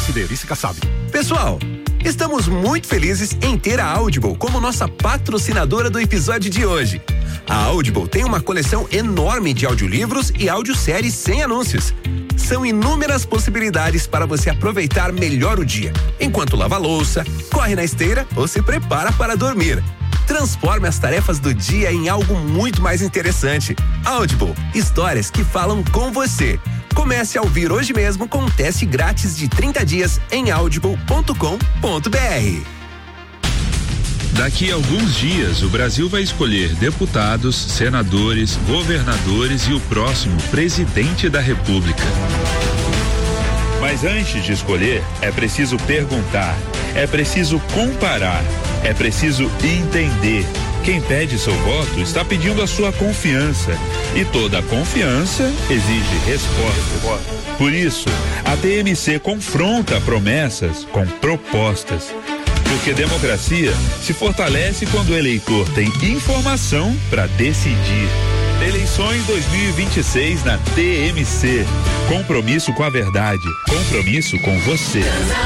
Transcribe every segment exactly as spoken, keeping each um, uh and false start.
S D, Vice Kassab. Pessoal, estamos muito felizes em ter a Audible como nossa patrocinadora do episódio de hoje. A Audible tem uma coleção enorme de audiolivros e audioséries sem anúncios. São inúmeras possibilidades para você aproveitar melhor o dia, enquanto lava a louça, corre na esteira ou se prepara para dormir. Transforme as tarefas do dia em algo muito mais interessante. Audible, histórias que falam com você. Comece a ouvir hoje mesmo com um teste grátis de trinta dias em audible ponto com ponto b r. Daqui a alguns dias, o Brasil vai escolher deputados, senadores, governadores e o próximo presidente da República. Mas antes de escolher, é preciso perguntar, é preciso comparar, é preciso entender. Quem pede seu voto está pedindo a sua confiança. E toda confiança exige resposta. Por isso, a T M C confronta promessas com propostas. Porque democracia se fortalece quando o eleitor tem informação para decidir. Eleições dois mil e vinte e seis na T M C. Compromisso com a verdade. Compromisso com você.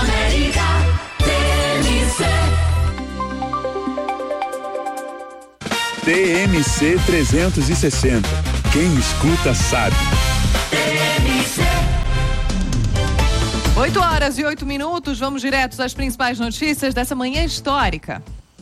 T M C trezentos e sessenta. Quem escuta sabe. oito horas e oito minutos, vamos diretos às principais notícias dessa manhã histórica.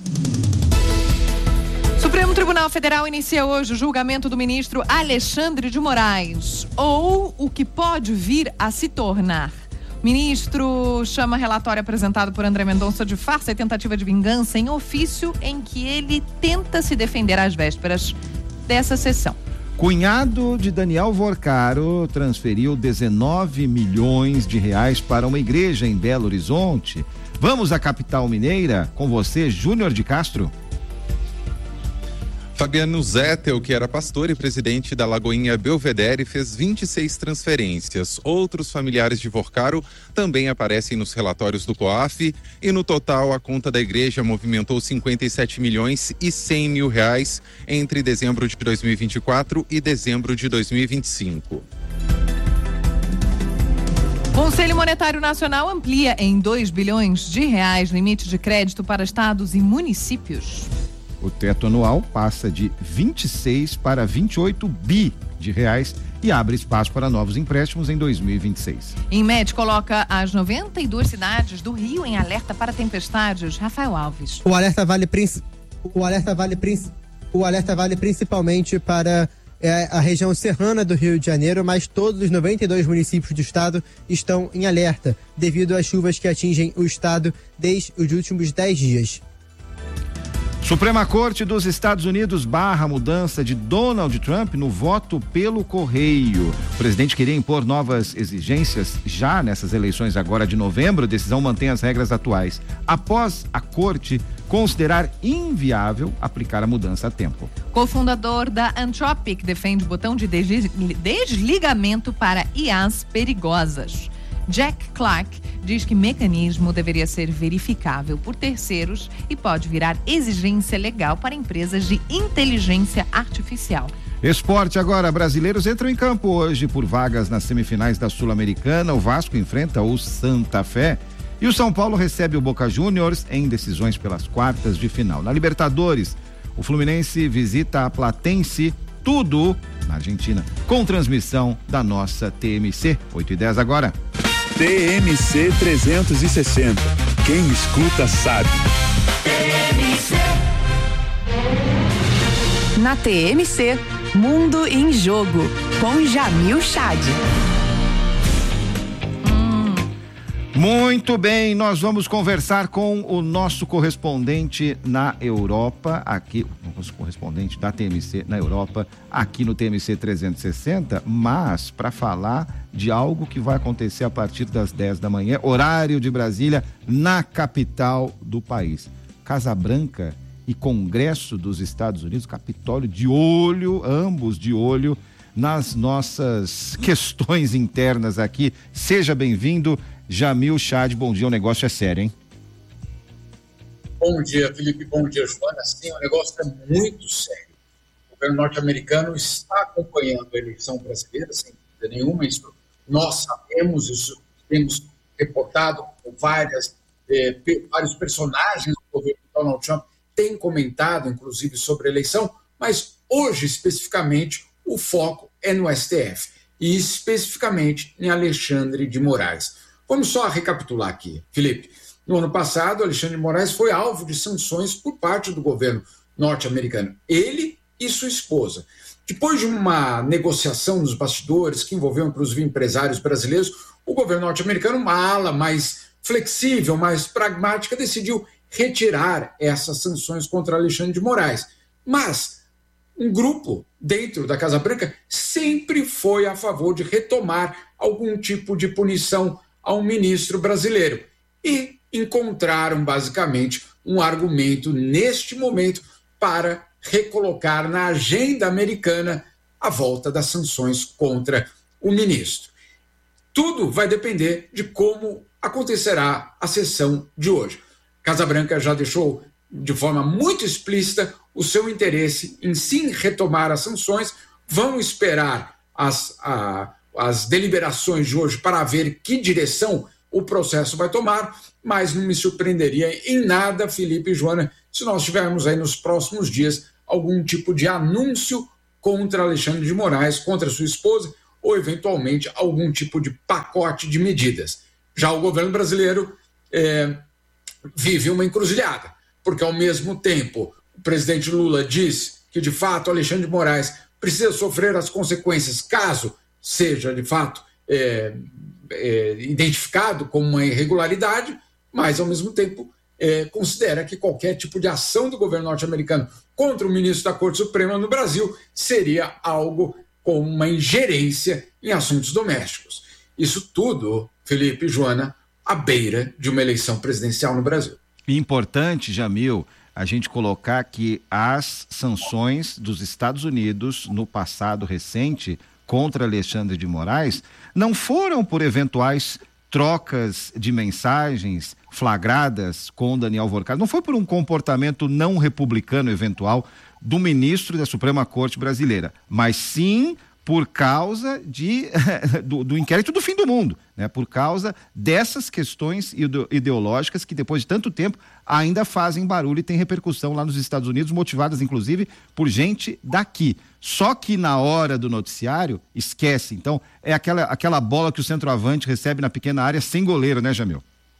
Supremo Tribunal Federal inicia hoje o julgamento do ministro Alexandre de Moraes, ou o que pode vir a se tornar. O ministro chama relatório apresentado por André Mendonça de farsa e tentativa de vingança em ofício em que ele tenta se defender às vésperas dessa sessão. Cunhado de Daniel Vorcaro transferiu dezenove milhões de reais para uma igreja em Belo Horizonte. Vamos à capital mineira com você, Júnior de Castro. Fabiano Zettel, que era pastor e presidente da Lagoinha Belvedere, fez vinte e seis transferências. Outros familiares de Vorcaro também aparecem nos relatórios do COAF e no total a conta da igreja movimentou cinquenta e sete milhões e cem mil reais entre dezembro de dois mil e vinte e quatro e dezembro de dois mil e vinte e cinco. Conselho Monetário Nacional amplia em dois bilhões de reais limite de crédito para estados e municípios. O teto anual passa de vinte e seis para vinte e oito bi de reais e abre espaço para novos empréstimos em dois mil e vinte e seis. Inmed coloca as noventa e duas cidades do Rio em alerta para tempestades. Rafael Alves. O alerta vale, o alerta vale, o alerta vale principalmente para é, a região serrana do Rio de Janeiro, mas todos os noventa e dois municípios do estado estão em alerta devido às chuvas que atingem o estado desde os últimos dez dias. Suprema Corte dos Estados Unidos barra a mudança de Donald Trump no voto pelo correio. O presidente queria impor novas exigências já nessas eleições agora de novembro. A decisão mantém as regras atuais. Após a Corte considerar inviável aplicar a mudança a tempo. Cofundador da Anthropic defende botão de desligamento para I As perigosas. Jack Clark diz que mecanismo deveria ser verificável por terceiros e pode virar exigência legal para empresas de inteligência artificial. Esporte agora, brasileiros entram em campo hoje por vagas nas semifinais da Sul-Americana. O Vasco enfrenta o Santa Fé e o São Paulo recebe o Boca Juniors em decisões pelas quartas de final. Na Libertadores, o Fluminense visita a Platense, tudo na Argentina, com transmissão da nossa T M C. oito e dez agora. T M C trezentos e sessenta. Quem escuta sabe. Na T M C, Mundo em Jogo, com Jamil Chad. Muito bem, nós vamos conversar com o nosso correspondente na Europa, aqui, o nosso correspondente da T M C na Europa, aqui no T M C trezentos e sessenta, mas para falar de algo que vai acontecer a partir das dez da manhã, horário de Brasília, na capital do país. Casa Branca e Congresso dos Estados Unidos, Capitólio de olho, ambos de olho nas nossas questões internas aqui. Seja bem-vindo, Jamil Chad. Bom dia, o negócio é sério, hein? Bom dia, Felipe. Bom dia, Joana. Sim, o negócio é muito sério. O governo norte-americano está acompanhando a eleição brasileira, sem dúvida nenhuma. Isso nós sabemos, isso temos reportado por várias, eh, vários personagens do governo Donald Trump, têm comentado, inclusive, sobre a eleição, mas hoje, especificamente, o foco é no S T F, e especificamente em Alexandre de Moraes. Vamos só recapitular aqui, Felipe. No ano passado, Alexandre de Moraes foi alvo de sanções por parte do governo norte-americano. Ele e sua esposa. Depois de uma negociação nos bastidores que envolveu, inclusive, empresários brasileiros, o governo norte-americano, uma ala mais flexível, mais pragmática, decidiu retirar essas sanções contra Alexandre de Moraes. Mas um grupo dentro da Casa Branca sempre foi a favor de retomar algum tipo de punição a um ministro brasileiro. E encontraram, basicamente, um argumento neste momento para recolocar na agenda americana a volta das sanções contra o ministro. Tudo vai depender de como acontecerá a sessão de hoje. Casa Branca já deixou de forma muito explícita o seu interesse em sim retomar as sanções. Vão esperar as, a, as deliberações de hoje para ver que direção o processo vai tomar, mas não me surpreenderia em nada, Felipe e Joana, se nós tivermos aí nos próximos dias algum tipo de anúncio contra Alexandre de Moraes, contra sua esposa, ou eventualmente algum tipo de pacote de medidas. Já o governo brasileiro é, vive uma encruzilhada, porque ao mesmo tempo o presidente Lula diz que de fato Alexandre de Moraes precisa sofrer as consequências caso seja de fato é, é, identificado como uma irregularidade, mas ao mesmo tempo é, considera que qualquer tipo de ação do governo norte-americano contra o ministro da Corte Suprema no Brasil seria algo como uma ingerência em assuntos domésticos. Isso tudo, Felipe e Joana, à beira de uma eleição presidencial no Brasil. Importante, Jamil, a gente colocar que as sanções dos Estados Unidos no passado recente contra Alexandre de Moraes não foram por eventuais trocas de mensagens flagradas com Daniel Wolcati, não foi por um comportamento não republicano eventual do ministro da Suprema Corte brasileira, mas sim por causa de, do, do inquérito do fim do mundo, né? Por causa dessas questões ideológicas que depois de tanto tempo ainda fazem barulho e tem repercussão lá nos Estados Unidos, motivadas inclusive por gente daqui. Só que na hora do noticiário, esquece. Então, é aquela, aquela bola que o centroavante recebe na pequena área sem goleiro, né, Jamil?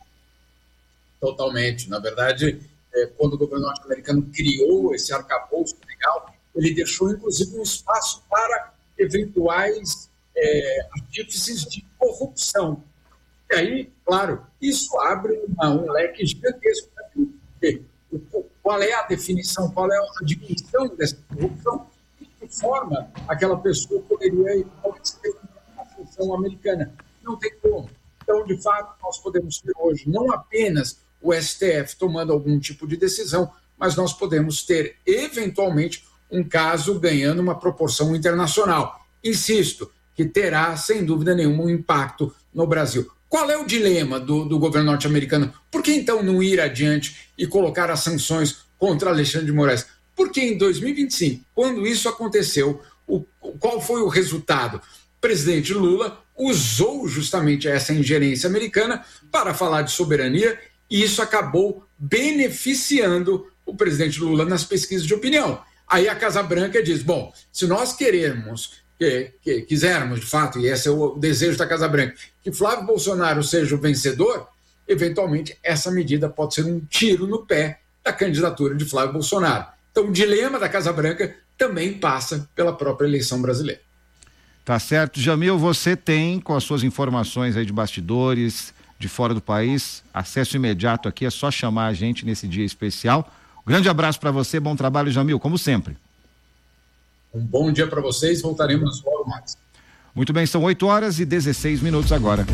Totalmente. Na verdade, é, quando o governo norte-americano criou esse arcabouço legal, ele deixou inclusive um espaço para eventuais é, artífices de corrupção. E aí, claro, isso abre uma, um leque gigantesco. Porque, qual é a definição, qual é a dimensão dessa corrupção? De que forma aquela pessoa poderia ir para a função americana? Não tem como. Então, de fato, nós podemos ter hoje não apenas o S T F tomando algum tipo de decisão, mas nós podemos ter, eventualmente, um caso ganhando uma proporção internacional. Insisto, que terá, sem dúvida nenhuma, um impacto no Brasil. Qual é o dilema do, do governo norte-americano? Por que, então, não ir adiante e colocar as sanções contra Alexandre de Moraes? Porque em dois mil e vinte e cinco, quando isso aconteceu, o, qual foi o resultado? O presidente Lula usou justamente essa ingerência americana para falar de soberania e isso acabou beneficiando o presidente Lula nas pesquisas de opinião. Aí a Casa Branca diz, bom, se nós queremos, que, que, quisermos de fato, e esse é o desejo da Casa Branca, que Flávio Bolsonaro seja o vencedor, eventualmente essa medida pode ser um tiro no pé da candidatura de Flávio Bolsonaro. Então o dilema da Casa Branca também passa pela própria eleição brasileira. Tá certo. Jamil, você tem, com as suas informações aí de bastidores, de fora do país, acesso imediato aqui, é só chamar a gente nesse dia especial. Grande abraço para você, bom trabalho, Jamil, como sempre. Um bom dia para vocês, voltaremos logo mais. Muito bem, são oito horas e dezesseis minutos agora.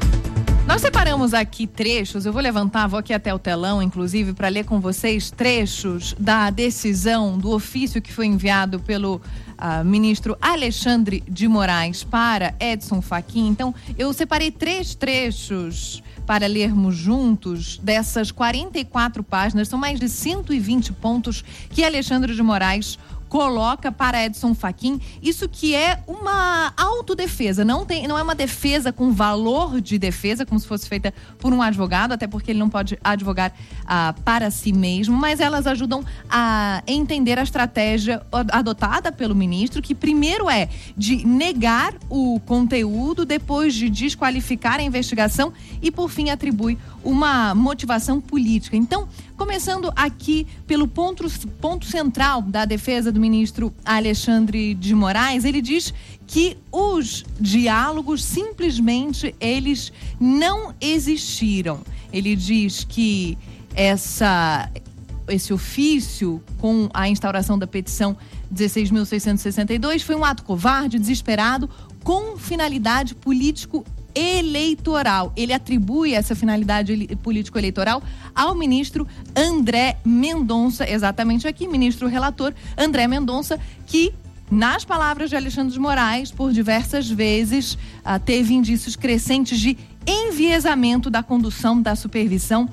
Nós separamos aqui trechos, eu vou levantar, vou aqui até o telão, inclusive, para ler com vocês trechos da decisão do ofício que foi enviado pelo uh, ministro Alexandre de Moraes para Edson Fachin. Então, eu separei três trechos para lermos juntos dessas quarenta e quatro páginas, são mais de cento e vinte pontos que Alexandre de Moraes coloca para Edson Fachin isso que é uma autodefesa, não, tem, não é uma defesa com valor de defesa, como se fosse feita por um advogado, até porque ele não pode advogar ah, para si mesmo, mas elas ajudam a entender a estratégia adotada pelo ministro, que primeiro é de negar o conteúdo, depois de desqualificar a investigação e, por fim, atribui uma motivação política. Então, começando aqui pelo ponto, ponto central da defesa do ministro Alexandre de Moraes, ele diz que os diálogos simplesmente eles não existiram. Ele diz que essa, esse ofício com a instauração da petição dezesseis mil seiscentos e sessenta e dois foi um ato covarde, desesperado, com finalidade político eleitoral. Ele atribui essa finalidade político-eleitoral ao ministro André Mendonça, exatamente aqui, ministro relator André Mendonça, que, nas palavras de Alexandre de Moraes, por diversas vezes, uh, teve indícios crescentes de enviesamento da condução da supervisão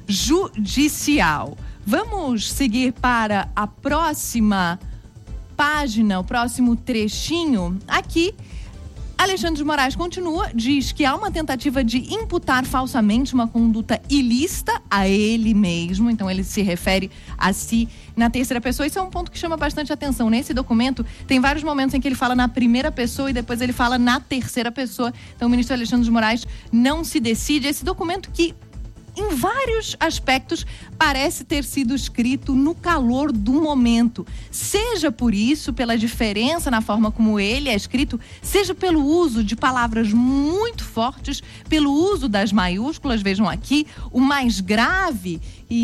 judicial. Vamos seguir para a próxima página, o próximo trechinho. Aqui, Alexandre de Moraes continua, diz que há uma tentativa de imputar falsamente uma conduta ilícita a ele mesmo, então ele se refere a si na terceira pessoa. Isso é um ponto que chama bastante atenção. Nesse documento tem vários momentos em que ele fala na primeira pessoa e depois ele fala na terceira pessoa. Então o ministro Alexandre de Moraes não se decide. Esse documento que, em vários aspectos, parece ter sido escrito no calor do momento. Seja por isso, pela diferença na forma como ele é escrito, seja pelo uso de palavras muito fortes, pelo uso das maiúsculas. Vejam aqui, o mais grave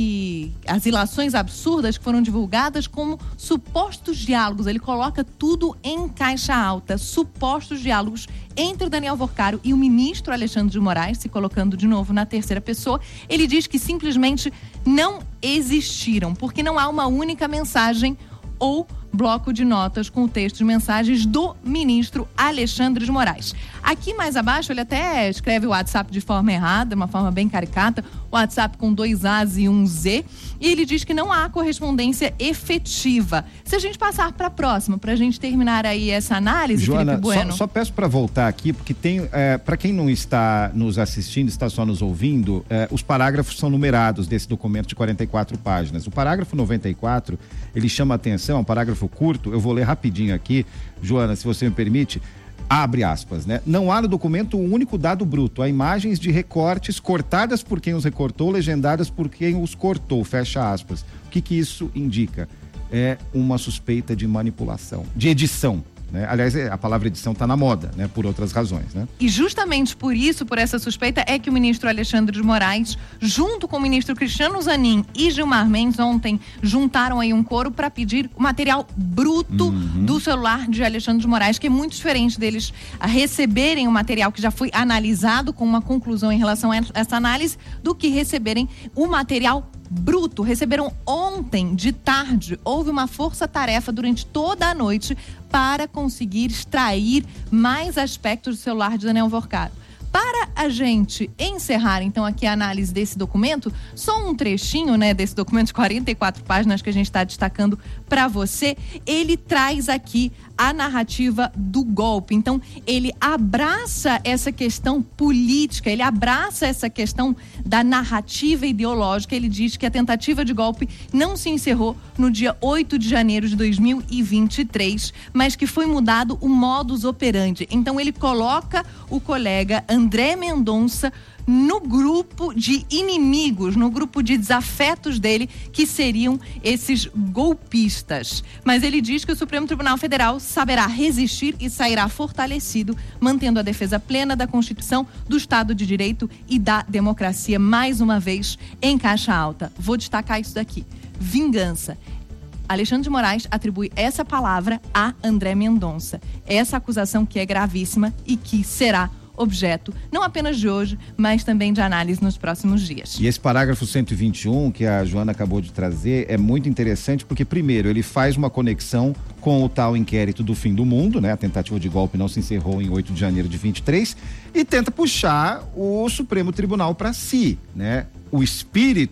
e as ilações absurdas que foram divulgadas como supostos diálogos. Ele coloca tudo em caixa alta. Supostos diálogos entre o Daniel Worcaro e o ministro Alexandre de Moraes, se colocando de novo na terceira pessoa. Ele diz que simplesmente não existiram, porque não há uma única mensagem ou bloco de notas com o texto de mensagens do ministro Alexandre de Moraes. Aqui mais abaixo ele até escreve o WhatsApp de forma errada, uma forma bem caricata, o WhatsApp com dois A's e um Z, e ele diz que não há correspondência efetiva. Se a gente passar para a próxima, para a gente terminar aí essa análise, Joana, Felipe Bueno. Só, só peço para voltar aqui, porque tem, é, para quem não está nos assistindo, está só nos ouvindo, é, os parágrafos são numerados desse documento de quarenta e quatro páginas. O parágrafo noventa e quatro, ele chama a atenção, é um parágrafo curto, eu vou ler rapidinho aqui, Joana, se você me permite, abre aspas, né? Não há no documento um único dado bruto, há imagens de recortes cortadas por quem os recortou, legendadas por quem os cortou, fecha aspas. O que que isso indica? É uma suspeita de manipulação, de edição. Né? Aliás, a palavra edição está na moda, né? Por outras razões, né? E justamente por isso, por essa suspeita, é que o ministro Alexandre de Moraes, junto com o ministro Cristiano Zanin e Gilmar Mendes, ontem juntaram aí um coro para pedir o material bruto uhum. do celular de Alexandre de Moraes, que é muito diferente deles a receberem o material que já foi analisado com uma conclusão em relação a essa análise, do que receberem o material bruto. Receberam ontem de tarde. Houve uma força-tarefa durante toda a noite para conseguir extrair mais aspectos do celular de Daniel Worcaro. Para a gente encerrar, então, aqui a análise desse documento, só um trechinho, né, desse documento de quarenta e quatro páginas que a gente está destacando para você, ele traz aqui a narrativa do golpe. Então, ele abraça essa questão política, ele abraça essa questão da narrativa ideológica. Ele diz que a tentativa de golpe não se encerrou no dia oito de janeiro de dois mil e vinte e três, mas que foi mudado o modus operandi. Então, ele coloca o colega André Mendonça no grupo de inimigos, no grupo de desafetos dele, que seriam esses golpistas. Mas ele diz que o Supremo Tribunal Federal saberá resistir e sairá fortalecido, mantendo a defesa plena da Constituição, do Estado de Direito e da democracia, mais uma vez, em caixa alta. Vou destacar isso daqui. Vingança. Alexandre de Moraes atribui essa palavra a André Mendonça. Essa acusação que é gravíssima e que será objeto, não apenas de hoje, mas também de análise nos próximos dias. E esse parágrafo cento e vinte e um que a Joana acabou de trazer é muito interessante porque, primeiro, ele faz uma conexão com o tal inquérito do fim do mundo, né? A tentativa de golpe não se encerrou em oito de janeiro de vinte e três, e tenta puxar o Supremo Tribunal para si, né? O espírito,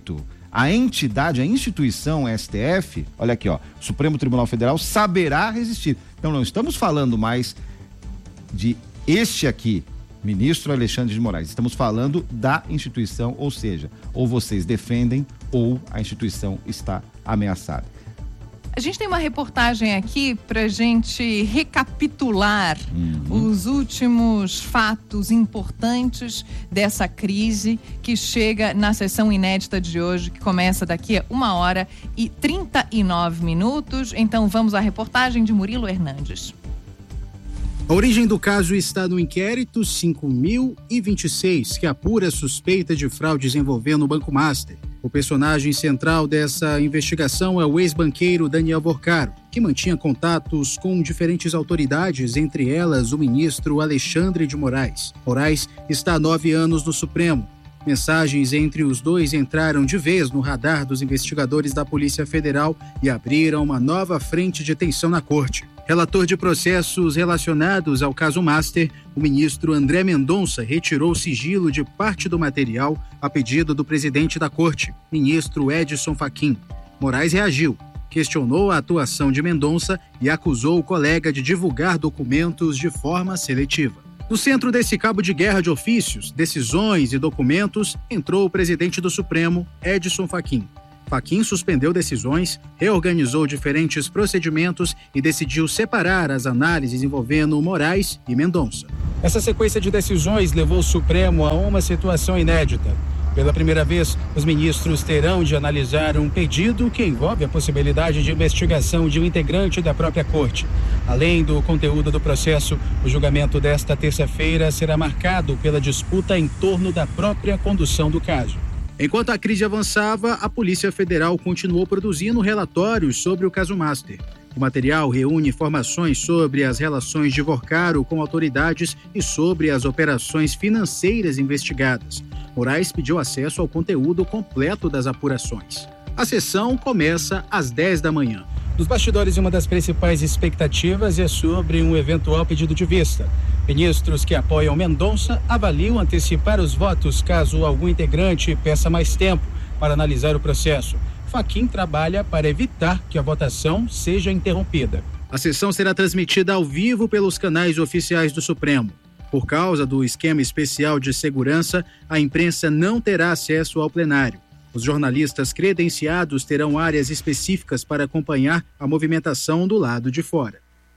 a entidade, a instituição S T F, olha aqui, ó, Supremo Tribunal Federal saberá resistir. Então não estamos falando mais de este aqui, ministro Alexandre de Moraes, estamos falando da instituição, ou seja, ou vocês defendem ou a instituição está ameaçada. A gente tem uma reportagem aqui para gente recapitular uhum. os últimos fatos importantes dessa crise que chega na sessão inédita de hoje, que começa daqui a uma hora e trinta e nove minutos. Então vamos à reportagem de Murilo Hernandes. A origem do caso está no inquérito cinco mil e vinte e seis, que apura a suspeita de fraudes envolvendo o Banco Master. O personagem central dessa investigação é o ex-banqueiro Daniel Vorcaro, que mantinha contatos com diferentes autoridades, entre elas o ministro Alexandre de Moraes. Moraes está há nove anos no Supremo. Mensagens entre os dois entraram de vez no radar dos investigadores da Polícia Federal e abriram uma nova frente de tensão na corte. Relator de processos relacionados ao caso Master, o ministro André Mendonça retirou o sigilo de parte do material a pedido do presidente da corte, ministro Edson Fachin. Moraes reagiu, questionou a atuação de Mendonça e acusou o colega de divulgar documentos de forma seletiva. No centro desse cabo de guerra de ofícios, decisões e documentos, entrou o presidente do Supremo, Edson Fachin. Fachin suspendeu decisões, reorganizou diferentes procedimentos e decidiu separar as análises envolvendo Moraes e Mendonça. Essa sequência de decisões levou o Supremo a uma situação inédita. Pela primeira vez, os ministros terão de analisar um pedido que envolve a possibilidade de investigação de um integrante da própria corte. Além do conteúdo do processo, o julgamento desta terça-feira será marcado pela disputa em torno da própria condução do caso. Enquanto a crise avançava, a Polícia Federal continuou produzindo relatórios sobre o caso Master. O material reúne informações sobre as relações de Vorcaro com autoridades e sobre as operações financeiras investigadas. Moraes pediu acesso ao conteúdo completo das apurações. A sessão começa às dez da manhã. Nos bastidores, uma das principais expectativas é sobre um eventual pedido de vista. Ministros que apoiam Mendonça avaliam antecipar os votos caso algum integrante peça mais tempo para analisar o processo. Fachin trabalha para evitar que a votação seja interrompida. A sessão será transmitida ao vivo pelos canais oficiais do Supremo. Por causa do esquema especial de segurança, a imprensa não terá acesso ao plenário. Os jornalistas credenciados terão áreas específicas para acompanhar a movimentação do lado de fora.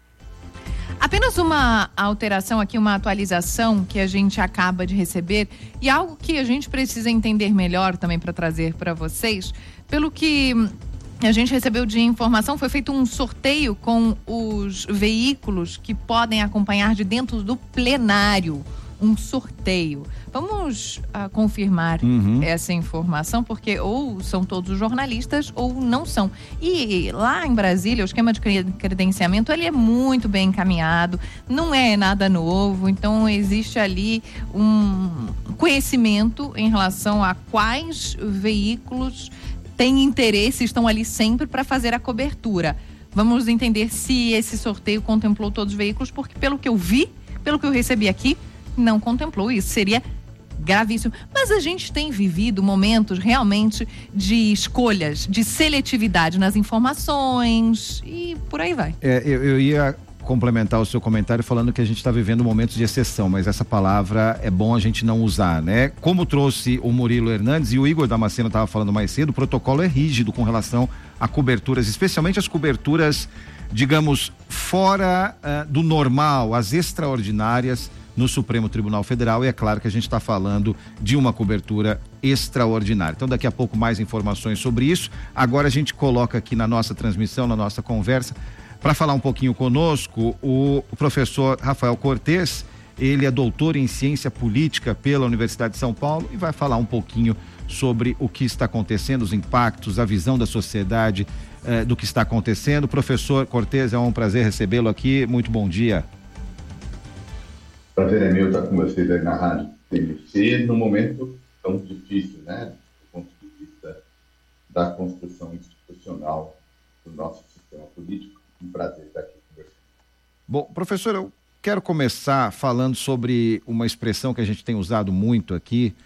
Apenas uma alteração aqui, uma atualização que a gente acaba de receber e algo que a gente precisa entender melhor também para trazer para vocês. Pelo que a gente recebeu de informação, foi feito um sorteio com os veículos que podem acompanhar de dentro do plenário. Um sorteio. Vamos uh, confirmar uhum. essa informação, porque ou são todos os jornalistas ou não são. E lá em Brasília, o esquema de credenciamento ele é muito bem encaminhado, não é nada novo, então existe ali um conhecimento em relação a quais veículos têm interesse, estão ali sempre para fazer a cobertura. Vamos entender se esse sorteio contemplou todos os veículos, porque pelo que eu vi, pelo que eu recebi aqui, não contemplou isso, seria gravíssimo. Mas a gente tem vivido momentos realmente de escolhas, de seletividade nas informações e por aí vai. É, eu, eu ia complementar o seu comentário falando que a gente está vivendo momentos de exceção, mas essa palavra é bom a gente não usar, né? Como trouxe o Murilo Hernandes e o Igor Damasceno estava falando mais cedo, o protocolo é rígido com relação a coberturas, especialmente as coberturas, digamos, fora uh, do normal, as extraordinárias no Supremo Tribunal Federal, e é claro que a gente está falando de uma cobertura extraordinária. Então daqui a pouco mais informações sobre isso. Agora a gente coloca aqui na nossa transmissão, na nossa conversa, para falar um pouquinho conosco, o, o professor Rafael Cortes. Ele é doutor em ciência política pela Universidade de São Paulo e vai falar um pouquinho sobre o que está acontecendo, os impactos, a visão da sociedade eh, do que está acontecendo. Professor Cortes, é um prazer recebê-lo aqui. Muito bom dia. Prazer é meu estar com vocês aí na Rádio T M C, num momento tão difícil, né, do ponto de vista da construção institucional do nosso sistema político. Um prazer estar aqui conversando. Bom, professor, eu quero começar falando sobre uma expressão que a gente tem usado muito aqui,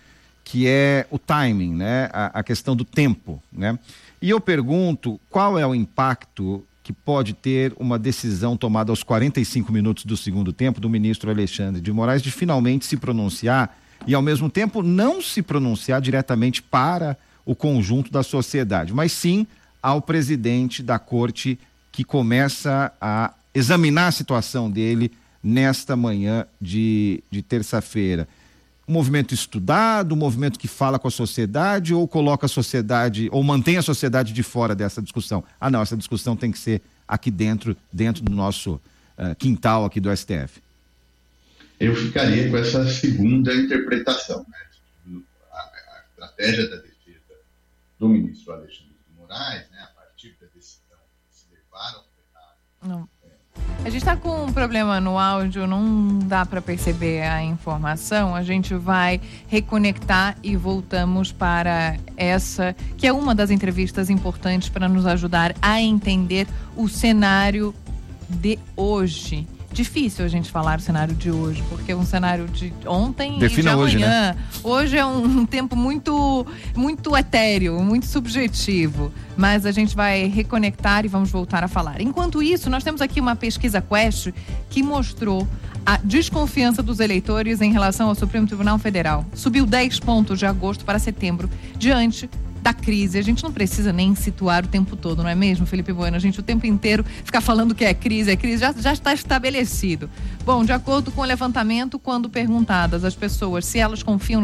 que é o timing, né? A, a questão do tempo, né? E eu pergunto qual é o impacto que pode ter uma decisão tomada aos quarenta e cinco minutos do segundo tempo do ministro Alexandre de Moraes de finalmente se pronunciar e, ao mesmo tempo, não se pronunciar diretamente para o conjunto da sociedade, mas sim ao presidente da corte que começa a examinar a situação dele nesta manhã de, de terça-feira. Um movimento estudado, um movimento que fala com a sociedade ou coloca a sociedade, ou mantém a sociedade de fora dessa discussão? Ah, não, essa discussão tem que ser aqui dentro, dentro do nosso uh, quintal aqui do S T F. Eu ficaria com essa segunda interpretação, né? A, a estratégia da defesa do ministro Alexandre de Moraes, né, a partir da decisão que se levaram ao plenário. A gente está com um problema no áudio, não dá para perceber a informação. A gente vai reconectar e voltamos para essa, que é uma das entrevistas importantes para nos ajudar a entender o cenário de hoje. Difícil a gente falar o cenário de hoje, porque é um cenário de ontem Defina e de amanhã. Hoje, né? Hoje é um tempo muito, muito etéreo, muito subjetivo, mas a gente vai reconectar e vamos voltar a falar. Enquanto isso, nós temos aqui uma pesquisa Quest que mostrou a desconfiança dos eleitores em relação ao Supremo Tribunal Federal. Subiu dez pontos de agosto para setembro, diante da crise. A gente não precisa nem situar o tempo todo, não é mesmo, Felipe Bueno? A gente o tempo inteiro ficar falando que é crise, é crise, já, já está estabelecido. Bom, de acordo com o levantamento, quando perguntadas as pessoas se elas confiam no